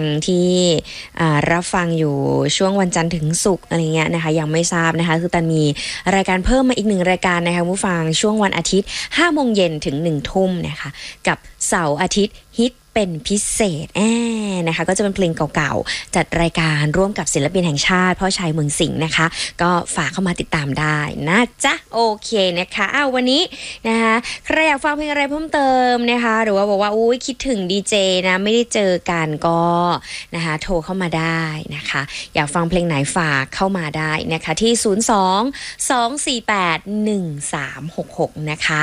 ที่รับฟังอยู่ช่วงวันจันทร์ถึงศุกร์อะไรเงี้ยนะคะยังไม่ทราบนะคะคือตันมีรายการเพิ่มมาอีก1รายการนะคะผู้ฟังช่วงวันอาทิตย์ 5 โมงเย็นถึง 1 ทุ่มนะคะกับเสาร์อาทิตย์ฮิตเป็นพิเศษนะคะก็จะเป็นเพลงเก่าๆจัดรายการร่วมกับศิลปินแห่งชาติพ่อชัยเมืองสิงห์นะคะก็ฝากเข้ามาติดตามได้นะจ๊ะโอเคนะคะวันนี้นะคะใครอยากฟังเพลงอะไรเพิ่มเติมนะคะหรือว่าบอกว่าอุ๊ยคิดถึงดีเจนะไม่ได้เจอกันก็นะคะโทรเข้ามาได้นะคะอยากฟังเพลงไหนฝากเข้ามาได้นะคะที่02-248-1366นะคะ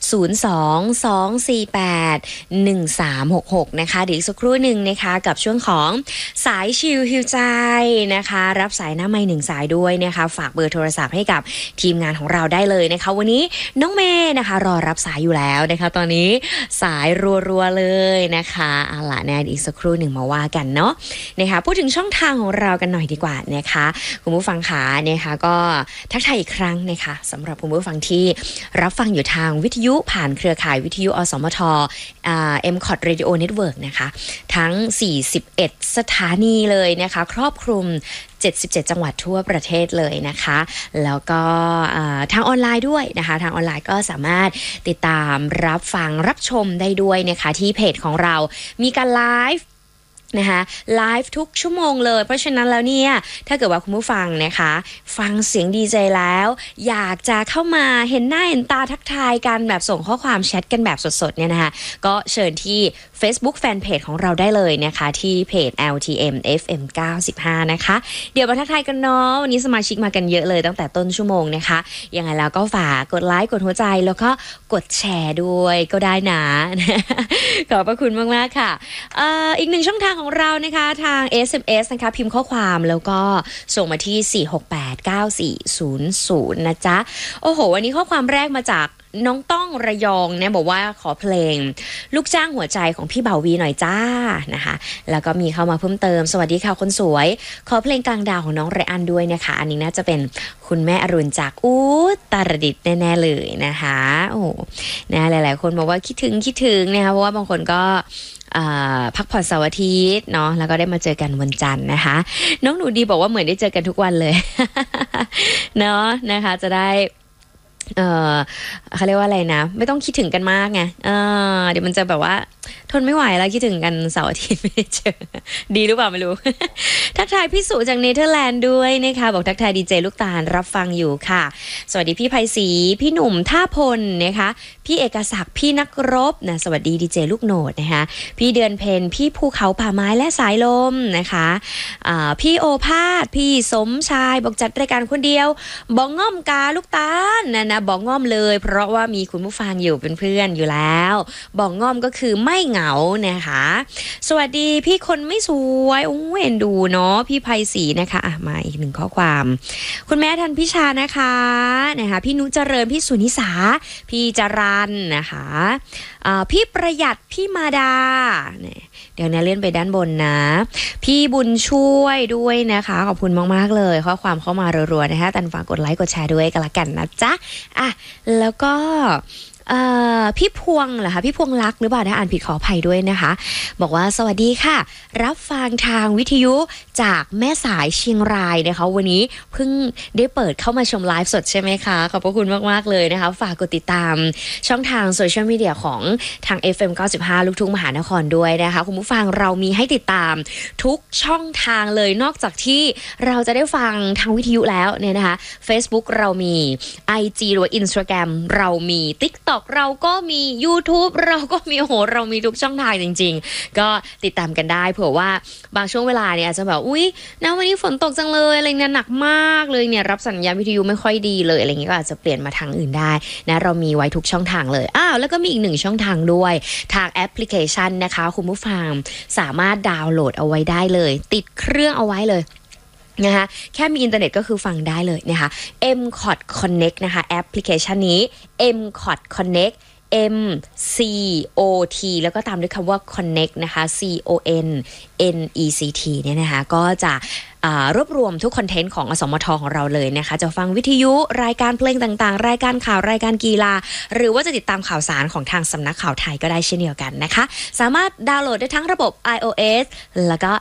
02-248-1366นะคะเดี๋ยวอีกสักครู่หนึ่งนะคะกับช่วงของสายชิลฮิวใจนะคะรับสายหน้าไมค์1สายด้วยนะคะฝากเบอร์โทรศัพท์ให้กับทีมงานของเราได้เลยนะคะวันนี้น้องเมย์นะคะรอรับสายอยู่แล้วนะคะตอนนี้สายรัวๆเลยนะคะเอาล่ะนะอีกสักครู่หนึ่งมาว่ากันเนาะนะคะพูดถึงช่องทางของเรากันหน่อยดีกว่านะคะคุณผู้ฟังขานะคะก็ทักทายอีกครั้งนะคะสำหรับคุณผู้ฟังที่รับฟังอยู่ทางวิทยุผ่านเครือข่ายวิทยุอสมทMCOT Radio Network นะคะทั้ง41สถานีเลยนะคะครอบคลุม77จังหวัดทั่วประเทศเลยนะคะแล้วก็ทางออนไลน์ด้วยนะคะทางออนไลน์ก็สามารถติดตามรับฟังรับชมได้ด้วยนะคะที่เพจของเรามีการไลฟ์นะคะไลฟ์ทุกชั่วโมงเลยเพราะฉะนั้นแล้วเนี่ยถ้าเกิดว่าคุณผู้ฟังนะคะฟังเสียงดีเจแล้วอยากจะเข้ามาเห็นหน้าเห็นตาทักทายกันแบบส่งข้อความแชทกันแบบสดๆเนี่ยนะคะก็เชิญที่ Facebook Fanpage ของเราได้เลยนะคะที่เพจ LTM FM 95นะคะเดี๋ยวมาทักทายกันเนาะวันนี้สมาชิกมากันเยอะเลยตั้งแต่ต้นชั่วโมงนะคะยังไงแล้วก็ฝากกดไลค์กดหัวใจแล้วก็กดแชร์ด้วยก็ได้นะขอบพระคุณมากๆค่ะอีกหนึ่งช่องทางของเรานะคะทาง SMS นะคะพิมพ์ข้อความแล้วก็ส่งมาที่4689400นะจ๊ะโอ้โหวันนี้ข้อความแรกมาจากน้องต้องระยองเนี่ยบอกว่าขอเพลงลูกจ้างหัวใจของพี่บ่าววีหน่อยจ้านะคะแล้วก็มีเข้ามาเพิ่มเติมสวัสดีค่ะคนสวยขอเพลงกลางดาวของน้องไรอันด้วยนะคะอันนี้น่าจะเป็นคุณแม่อรุณจากตรดิตถ์แน่ๆเลยนะคะโอ้นะหลายๆคนบอกว่าคิดถึงนะคะเพราะว่าบางคนก็พักผ่อนเสาร์อาทิตย์เนาะแล้วก็ได้มาเจอกันวันจันทร์นะคะน้องหนูดีบอกว่าเหมือนได้เจอกันทุกวันเลย เนาะนะคะจะได้เขาเรียกว่าอะไรนะไม่ต้องคิดถึงกันมากไงเดี๋ยวมันจะแบบว่าทนไม่ไหวแล้วคิดถึงกันเสาร์อาทิตย์ไม่ได้เจอดีหรือเปล่าไม่รู้ ทักทายพี่สุจากเนเธอร์แลนด์ด้วยนะคะบอกทักทายดีเจลูกตาลรับฟังอยู่ค่ะสวัสดีพี่ไพศรีพี่หนุ่มท่าพลนะคะพี่เอกศักดิ์พี่นักรบนะสวัสดีดีเจลูกโหนดนะคะพี่เดือนเพ็ญพี่ภูเขาป่าไม้และสายลมนะคะพี่โอภาสพี่สมชายบอกจัดรายการคนเดียวบอกง่อมกาลูกตาลนะบอกง่อมเลยเพราะว่ามีคุณผู้ฟังอยู่เป็นเพื่อนอยู่แล้วบอกง่อมก็คือไม่เหงานะคะสวัสดีพี่คนไม่สวยโอ้เอ็นดูเนาะพี่ไพศรีนะคะมาอีกหนึ่งข้อความคุณแม่ทันพิชานะคะพี่นุเจริญพี่สุนิสาพี่จรันนะคะพี่ประหยัดพี่มาดาเดี๋ยวนะเลื่อนไปด้านบนนะพี่บุญช่วยด้วยนะคะขอบคุณมากๆเลยข้อความเข้ามารัวๆนะคะตันฝากกดไลค์กดแชร์ด้วยกันละกันนะจ๊ะแล้วก็พี่พวงเหรอคะพี่พวงรักหรือเปล่าถ้าอ่านผิดขออภัยด้วยนะคะบอกว่าสวัสดีค่ะรับฟังทางวิทยุจากแม่สายเชียงรายนะคะวันนี้เพิ่งได้เปิดเข้ามาชมไลฟ์สดใช่ไหมคะขอบพระคุณมากๆเลยนะคะฝากกดติดตามช่องทางโซเชียลมีเดียของทาง FM 95ลูกทุ่งมหานครด้วยนะคะคุณผู้ฟังเรามีให้ติดตามทุกช่องทางเลยนอกจากที่เราจะได้ฟังทางวิทยุแล้วเนี่ยนะคะ Facebook เรามี IG หรือ Instagram เรามี TikTokเราก็มี YouTube เราก็มีโอ้โหเรามีทุกช่องทางจริงๆก็ติดตามกันได้เผื่อว่าบางช่วงเวลาเนี่ยอาจจะแบบอุ๊ยนะวันนี้ฝนตกจังเลยอะไรเนี่ยหนักมากเลยเนี่ยรับสัญญาณวิทยุไม่ค่อยดีเลยอะไรเงี้ยก็อาจจะเปลี่ยนมาทางอื่นได้นะเรามีไว้ทุกช่องทางเลยแล้วก็มีอีกหนึ่งช่องทางด้วยทางแอปพลิเคชันนะคะคุณผู้ฟังสามารถดาวน์โหลดเอาไว้ได้เลยติดเครื่องเอาไว้เลยนะคะแค่มีอินเทอร์เน็ตก็คือฟังได้เลยนะคะ MCOT Connect นะคะแอปพลิเคชันนี้ MCOT Connect MCOT แล้วก็ตามด้วยคำว่า Connect นะคะ CONNECT เนี่ยนะคะก็จะรวบรวมทุกคอนเทนต์ของอสมทของเราเลยนะคะจะฟังวิทยุรายการเพลงต่างๆรายการข่าวรายการกีฬาหรือว่าจะติดตามข่าวสารของทางสำนักข่าวไทยก็ได้เช่นเดียวกันนะคะสามารถดาวน์โหลดได้ทั้งระบบ iOS แล้วก็